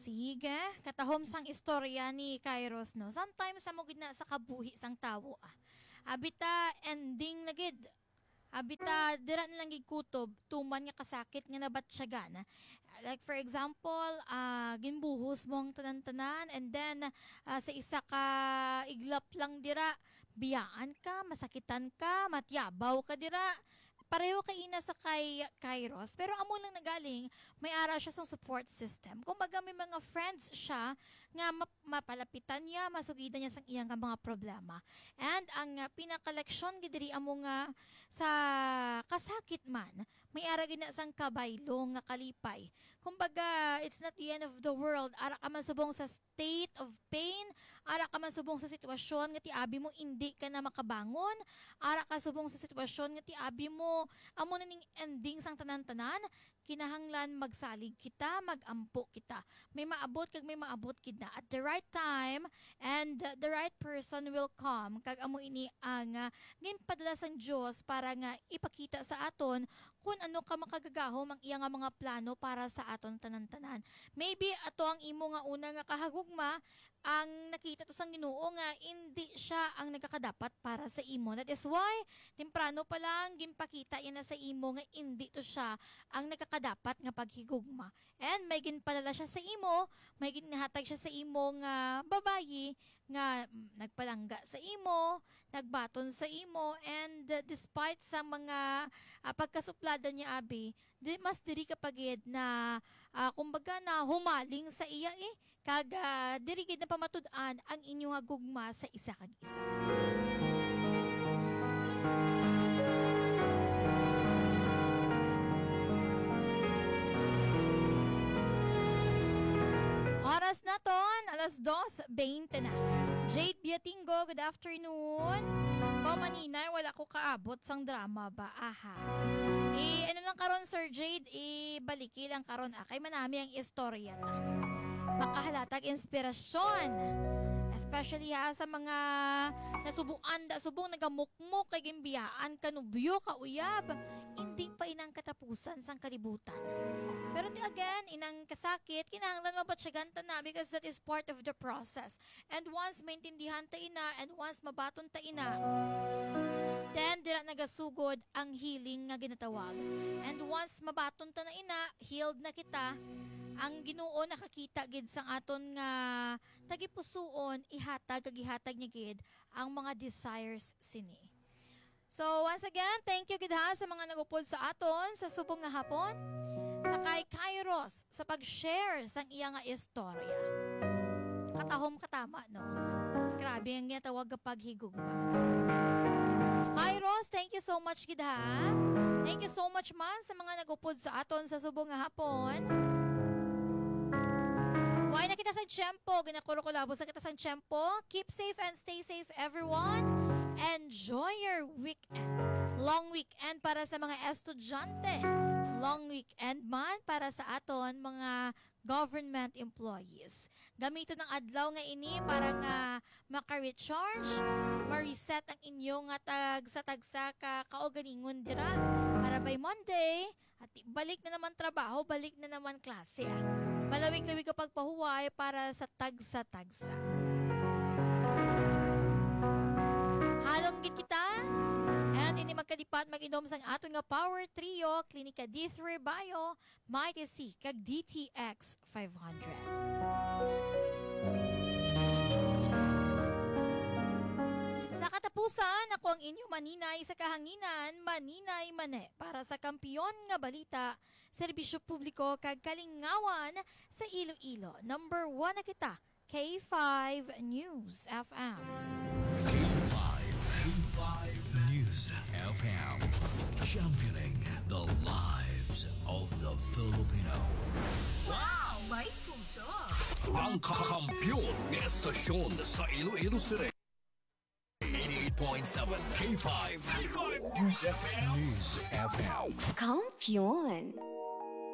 Sige, katahom sang istorya ni Kairos, no? Sometimes sa na sa kabuhi sang tawo, Abita ending na gid. Abita dira na lang gid kutob, tuman nga kasakit nga nabatsyagan. Like for example, ginbuhos mo ang tanan-tanan and then sa isa ka iglap lang dira, biyaan ka, masakitan ka, matyabaw ka dira. Pareho kay ina sa kay Kairos, pero amo lang nagaling, may ara siya sa support system. Kumbaga may mga friends siya nga mapalapitan niya, masugidan niya sa iyang mga problema. And ang pinakaleksyon gidiri amo nga sa kasakit man, may ara gina sang kabaylo nga kalipay. Kumbaga, it's not the end of the world. Ara ka man subong sa state of pain, ara ka man subong sa sitwasyon nga ti abi mo hindi ka na makabangon, ara ka subong sa sitwasyon nga ti abi mo amo na ning ending sang tanan-tanan, kinahanglan magsalig kita, magampo kita. May maabot kag may maabot kid na at the right time and the right person will come kag amo ini ang ginpadala sang Dios para nga ipakita sa aton kung ano ka makagagahom ang iya nga mga plano para sa aton tanan-tanan. Maybe ato ang imo nga una nga kahagugma ang nakita to sang Ginoo nga hindi siya ang nagakadapat para sa imo. That is why temprano pa lang ginpakita yan na sa imo nga hindi to siya ang nagakadapat nga paghigugma. And may ginpadala siya sa imo, may ginhatag siya sa imo nga babayi nga nagpalangga sa imo, nagbaton sa imo, and despite sa mga pagkasuplada niya abi, mas diri kapagid na kumbaga na humaling sa iya kag diri gid na pamatud-an ang inyong gugma sa isa kag isa. Oras na ton, alas 2:20 na. Jade Biatingo, good afternoon. Maninay, wala ko kaabot sang drama ba? Aha. Ano lang karon Sir Jade, baliki lang karon kay manami ang istorya ta. Makahalatag inspirasyon. Especially sa mga nasubuan, subong nagamukmok kay gimbiyaan kanubyo kauyab. Hindi pa inang katapusan sang kalibutan. Pero again, inang kasakit, kinahanglan mabatsyagan ta na because that is part of the process. And once maintindihan ta ina and once mabaton ta ina, then dira nagasugod ang healing nga ginatawag. And once mabaton ta na ina, healed na kita, ang Ginoo nakakita gid sang aton nga tagipusoon, ihatag niya gid ang mga desires sini. So once again, thank you gid sa mga nagupod sa aton sa subong nga hapon. Sa kay Kairos sa pag-share sang iya nga istorya. Katahom katama, no? Grabe ang ginatawag kapag higugma. Kairos, thank you so much gid Thank you so much man sa mga nagupod sa aton sa subong nga hapon. Why na kita sa tiyempo, ginakulo-kulabo sa kita sa tiyempo. Keep safe and stay safe everyone. Enjoy your weekend. Long weekend para sa mga estudyante. Long weekend man para sa aton mga government employees. Gamito ng adlaw nga ini para nga maka-recharge, ma-reset ang inyong tagsa ka kaugalingon dira para by Monday at balik na naman trabaho, balik na naman klase. Malawig-lawig kapag pahuway para sa tagsa-tagsa. Halong gid kita. And ini magkadipat mag-inom sang aton nga Power Trio, Klinika D3 Bio, Mighty C, kag DTX 500. Sa katapusan, ako ang inyong maninay sa kahanginan, maninay mane, para sa kampiyon nga balita, serbisyo publiko kag kalingawan sa Iloilo. Number 1 na kita, K5 News FM. K5 News FM, championing the lives of the Filipino. Wow! May puso! Ang kakampiyon ng estasyon sa Iloilo City. 88.7 K5 News FM. News FM. Kampiyon!